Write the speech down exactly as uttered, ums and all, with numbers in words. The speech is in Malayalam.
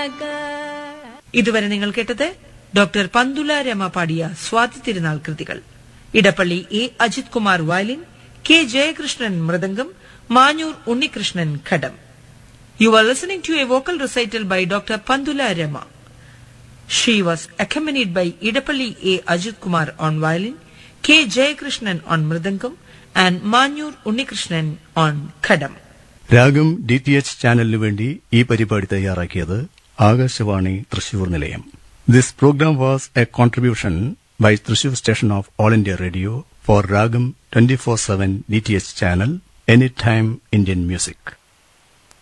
ഇതുവരെ നിങ്ങൾ കേട്ടത് ഡോക്ടർ പന്തുല രമ പാടിയ സ്വാതി തിരുനാൾ കൃതികൾ. Edappally A Ajith Kumar violin, K Jayakrishnan mridangam, Manjoor Unnikrishnan ghatam. You are listening to a vocal recital by Doctor Pandula Rama. She was accompanied by Idapalli A. Ajit Kumar on violin, K. Jayakrishnan on mridangam, and Manyur Unnikrishnan on khadam. രാഗം ഡി ടി എച്ച് ചാനലിനു വേണ്ടി ഈ പരിപാടി തയ്യാറാക്കിയത് ആകാശവാണി തൃശൂർ നിലയം. This programme was A contribution by Thrissur station of All India Radio for Ragam twenty-four seven D T H channel, Anytime Indian Music.